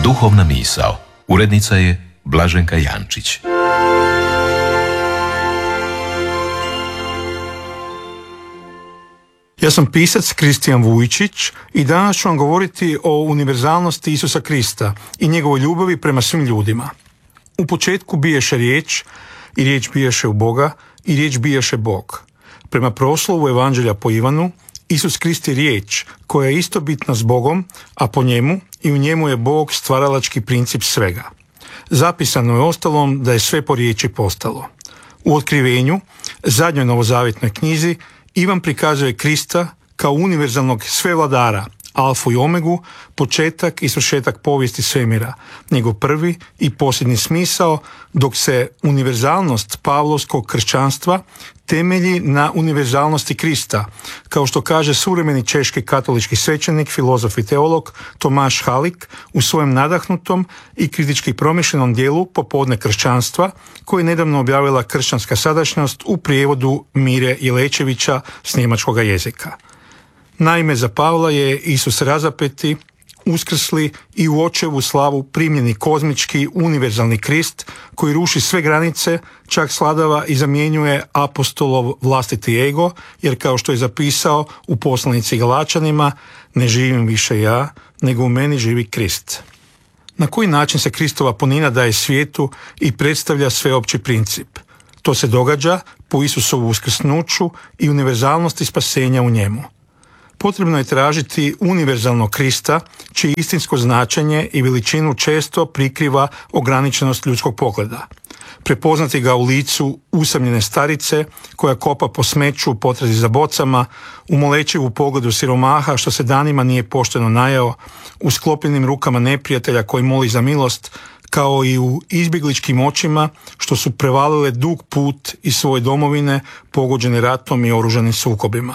Duhovna misao. Urednica je Blaženka Jančić. Ja sam pisac Kristijan Vujčić i danas ću vam govoriti o univerzalnosti Isusa Krista i njegovoj ljubavi prema svim ljudima. U početku biješe riječ i riječ biješe u Boga i riječ biješe Bog. Prema proslovu Evanđelja po Ivanu, Isus Krist je riječ koja je istobitna s Bogom, a po njemu i u njemu je Bog stvaralački princip svega. Zapisano je ostalom da je sve po riječi postalo. U Otkrivenju, zadnjoj novozavjetnoj knjizi, Ivan prikazuje Krista kao univerzalnog svevladara, alfu i omegu, početak i svršetak povijesti svemira, njegov prvi i posljednji smisao, dok se univerzalnost pavlovskog kršćanstva temelji na univerzalnosti Krista, kao što kaže suvremeni češki katolički svećenik, filozof i teolog Tomaš Halik u svojem nadahnutom i kritički promišljenom dijelu Popodne kršćanstva, koji je nedavno objavila Kršćanska sadašnjost u prijevodu Mire Jelečevića s njemačkog jezika. Naime, za Pavla je Isus razapeti, uskrsli i u očevu slavu primljeni kozmički univerzalni Krist koji ruši sve granice, čak sladava i zamjenjuje apostolov vlastiti ego, jer kao što je zapisao u poslanici Galačanima, ne živim više ja, nego u meni živi Krist. Na koji način se Kristova punina daje svijetu i predstavlja sveopći princip? To se događa po Isusovu uskrsnuću i univerzalnosti spasenja u njemu. Potrebno je tražiti univerzalnog Krista, čije istinsko značenje i veličinu često prikriva ograničenost ljudskog pogleda. Prepoznati ga u licu usamljene starice koja kopa po smeću u potrazi za bocama, u molečivu pogledu siromaha što se danima nije pošteno najeo, u sklopljenim rukama neprijatelja koji moli za milost, kao i u izbjegličkim očima što su prevalile dug put iz svoje domovine pogođene ratom i oružanim sukobima.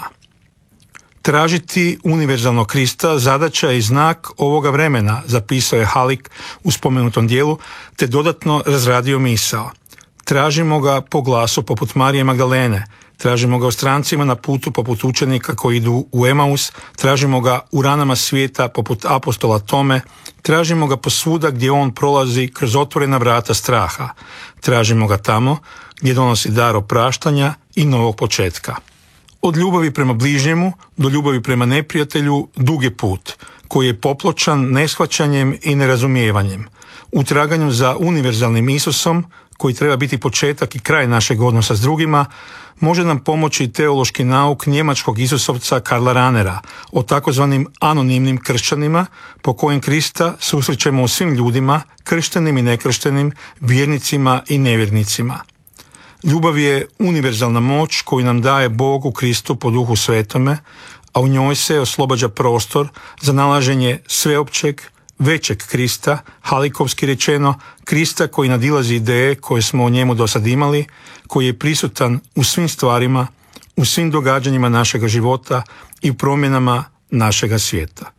Tražiti univerzalnog Krista zadaća je i znak ovoga vremena, zapisao je Halik u spomenutom dijelu, te dodatno razradio misao. Tražimo ga po glasu poput Marije Magdalene, tražimo ga u strancima na putu poput učenika koji idu u Emaus, tražimo ga u ranama svijeta poput apostola Tome, tražimo ga posvuda gdje on prolazi kroz otvorena vrata straha, tražimo ga tamo gdje donosi dar opraštanja i novog početka. Od ljubavi prema bližnjemu do ljubavi prema neprijatelju dug je put, koji je popločan neshvaćanjem i nerazumijevanjem. U traganju za univerzalnim Isusom, koji treba biti početak i kraj našeg odnosa s drugima, može nam pomoći teološki nauk njemačkog Isusovca Karla Ranera o takozvanim anonimnim kršćanima, po kojem Krista susrećemo u svim ljudima, krštenim i nekrštenim, vjernicima i nevjernicima. Ljubav je univerzalna moć koju nam daje Bog u Kristu po Duhu Svetome, a u njoj se oslobađa prostor za nalaženje sveopćeg, većeg Krista, halikovski rečeno, Krista koji nadilazi ideje koje smo o njemu do sad imali, koji je prisutan u svim stvarima, u svim događanjima našega života i u promjenama našega svijeta.